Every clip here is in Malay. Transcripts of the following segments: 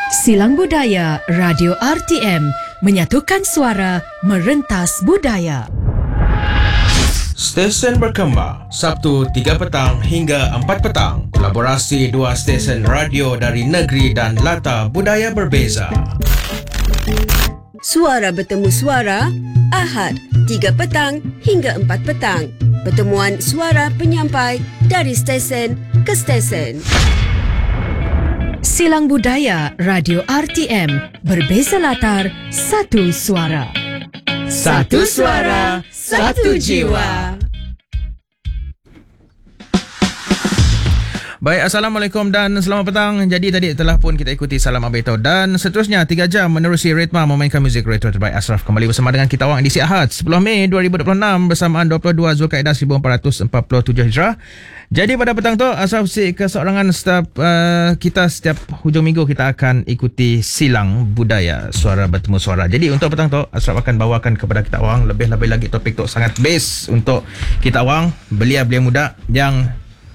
Silang Budaya Radio RTM menyatukan suara merentas budaya. Stesen berkembang Sabtu 3 petang hingga 4 petang. Kolaborasi dua stesen radio dari negeri dan latar budaya berbeza. Suara bertemu suara Ahad 3 petang hingga 4 petang. Pertemuan suara penyampai dari stesen ke stesen. Silang Budaya Radio RTM, berbeza latar, satu suara. Satu suara, satu jiwa. Baik, Assalamualaikum dan selamat petang. Jadi tadi telah pun kita ikuti Salam Abeto dan seterusnya 3 jam menerusi ritma memainkan muzik retro terbaik Ashraf kembali bersama dengan kita orang edisi Ahad 10 Mei 2026 bersamaan 22 Zulkaidah 1447 Hijrah. Jadi pada petang tu Ashraf si keseorangan staf kita setiap hujung minggu kita akan ikuti Silang Budaya Suara Bertemu Suara. Jadi untuk petang tu Ashraf akan bawakan kepada kita orang lebih-lebih lagi topik tu sangat best untuk kita orang belia-belia muda yang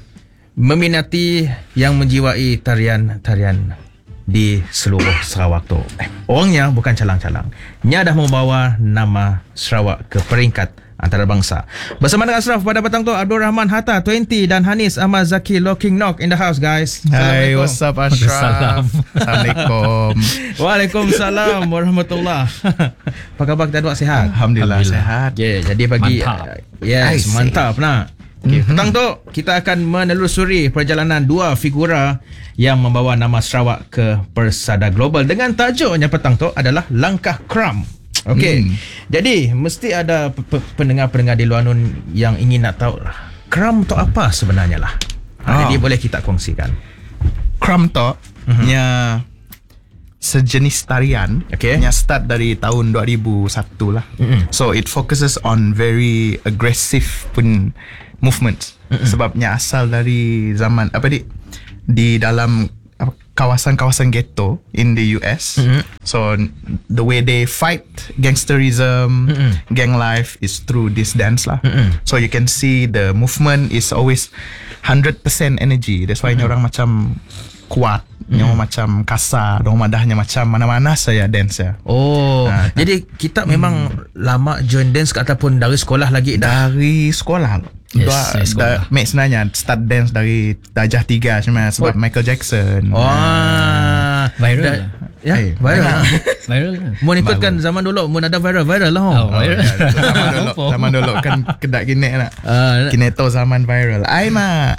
meminati, yang menjiwai tarian-tarian di seluruh Sarawak tu. Orangnya bukan calang-calang. Nya dah membawa nama Sarawak ke peringkat antarabangsa. Bersama dengan Ashraf pada petang tu Abdul Rahman Hatta 20 dan Hanis Ahmad Zaki Locking Knock in the house, guys. Hai, what's up Ashraf? Assalamualaikum. Waalaikumsalam warahmatullahi. Apa khabar kita dua sihat? Alhamdulillah sehat. Yeah, jadi pagi yes, mantap nak. Okay, petang tu kita akan menelusuri perjalanan dua figura yang membawa nama Sarawak ke persada global dengan tajuknya petang tu adalah Langkah Kram. Okey. Jadi mesti ada pendengar-pendengar di luar nun yang ingin nak tahu lah, Kram tu apa sebenarnya lah. Jadi boleh kita kongsikan. Kram tu nya sejenis tarian yang start dari tahun 2001 lah. So it focuses on very aggressive pun movements. Sebabnya asal dari zaman di dalam kawasan-kawasan ghetto in the US. So the way they fight gangsterism, gang life is through this dance lah. So you can see the movement is always 100% energy. That's why orang macam kuat, yang macam kasar, orang madahnya macam mana-mana saya dance ya. Jadi kita memang lama join dance ataupun dari sekolah lagi dah? Dari sekolah. Yes, Mek sebenarnya start dance dari darjah 3 cuma sebab Michael Jackson. Viral. Viral. Mau ikutkan zaman dulu, mau ada viral lah. Zaman dulu kan kedak gini nak. Kini tu zaman viral. Ai mak.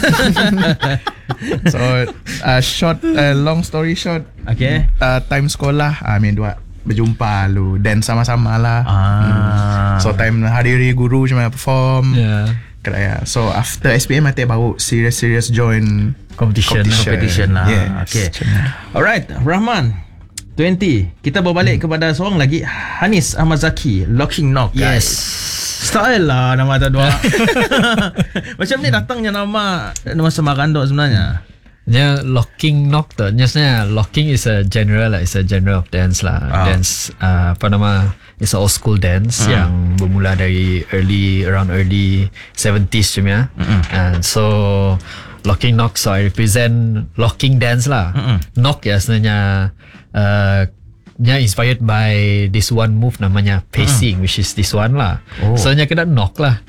So short long story short. Okay. Time sekolah dua berjumpa lu dance sama-sama lah. So time hari-hari guru cuma perform. So after SPM nanti baru serious join competition lah. Okay. Alright, Rahman 20. Kita berbalik kepada seorang lagi, Hanis Ahmad Zaki Locking Knock, guys. Style lah nama tu dua. Macam ni datangnya nama samaran tu sebenarnya. Nya Locking Knock tu, nyasnya locking is a genre lah, it's a genre of dance lah. Dance it's a old school dance yang bermula dari around early 70s cuma. And so Locking Knock, so I represent locking dance lah. Knock ya sebenarnya inspired by this one move namanya pacing, which is this one lah. So nya kena knock lah.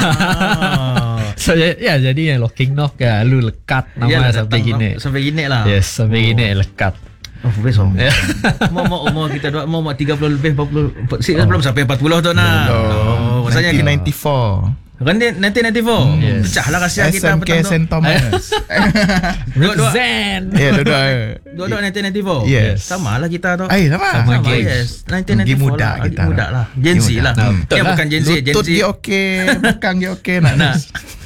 So jadi yang Locking Knock ya, lu lekat nama sampai gini lah. Yes, sampai gini lekat. Besok mau umur kita mau 30 lebih 40 belum sampai 40 tu nak. Maksudnya 1994 kan 1994. Pecah lah kasihan kita SMK St. Thomas. Represent. Dua-dua 1994. Yes. Sama lah kita tu. Sama yes. 1994 muda kita. Muda lah. Gen Z lah. Ya bukan Gen Z. Lutut dia okey, belakang dia okey nak.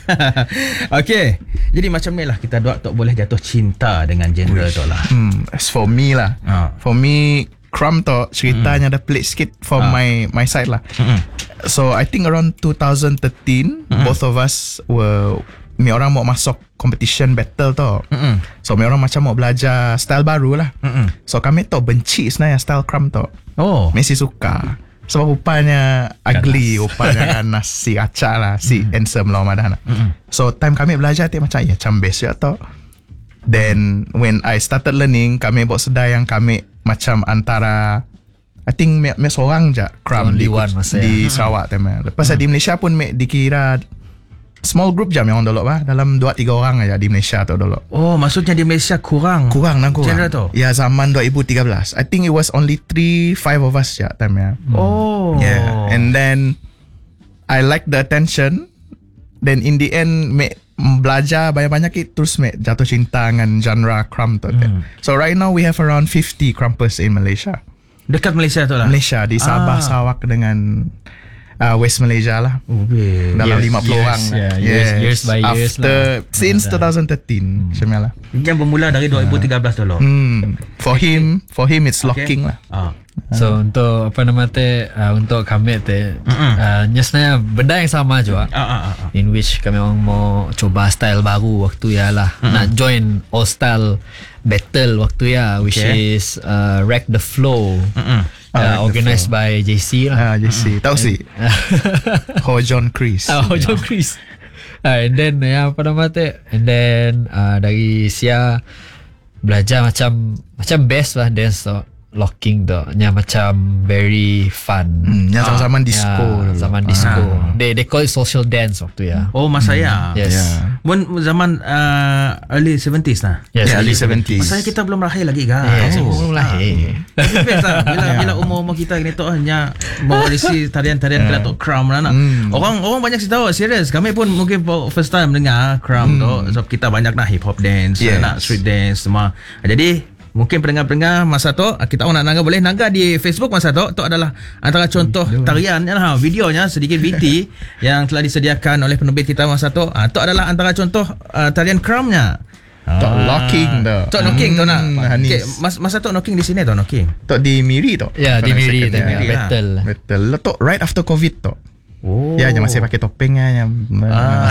Okay. Jadi macam ni lah kita dua tak boleh jatuh cinta dengan genre tu lah. As for me lah. For me Kram tu ceritanya ada pelik sikit from my side lah. So I think around 2013 both of us were orang mau masuk competition battle tu. So orang macam mau belajar style baru lah. So kami tu benci sebenarnya style Kram tu. Messi suka sebab rupanya ugly, rupanya ganas, si acak lah, si handsome lah madana. So time kami belajar tu macam macam best ya tu. Then when I started learning, kami buat sedar yang kami macam antara I think me seorang je Kram Only di, one masa di Sarawak time. Lepas di Malaysia pun me dikira small group je yang dulu dalam 2-3 orang aja di Malaysia tu dulu. Oh, maksudnya di Malaysia kurang genre tu? Ya, zaman 2013. I think it was only 3-5 of us je time ya. Oh. Yeah. And then I like the attention. Then in the end belajar banyak-banyak terus jatuh cinta dengan genre Kram tu. So right now we have around 50 Krampers in Malaysia. Dekat Malaysia tu lah? Malaysia di Sabah, Sarawak dengan West Malaysia lah. Dalam 50 orang lah. Years by years After, lah. since 2013 macam lah. Yang bermula dari 2013 dulu. For him it's locking lah. So untuk untuk kami sebenarnya benda yang sama juga. In which kami orang mau coba style baru waktu ya lah. Nak join all style battle waktu ya, which is Wreck the Flow. Organized by JC lah. JC tahu sih. Ho John Chris. John Chris. And then and then dari Sia belajar macam best lah dance tu. Locking tu nya macam very fun. Nya zaman disco. Zaman disco. They call it social dance waktu ya. Oh, masa ya. Yes. Mun zaman early 70s lah. Yes, early 70s. Masa kita belum lahir lagi guys. Yes, belum lahir. Best lah. Bila umur kita gini tu hanya mewarisi tarian-tarian Kelatok Kram lah nak. Orang banyak sih tahu, serius. Kami pun mungkin first time dengar Kram tu. Sebab kita banyak nak hip hop dance, nak street dance semua. Jadi mungkin pendengar-pendengar masa tu kita nak nangga boleh nangga di Facebook masa tu adalah antara contoh tarian lah, videonya sedikit BT yang telah disediakan oleh penerbit kita masa tu. Tu adalah antara contoh tarian Kramnya. Tok locking tu. Tok knocking tu nak. Okay, masa tu knocking di sini tu knocking. Tok di Miri tu. Ya, di Miri tu. Battle. Betul. Tok right after COVID tu. Oh. Ya, masih pakai topengnya.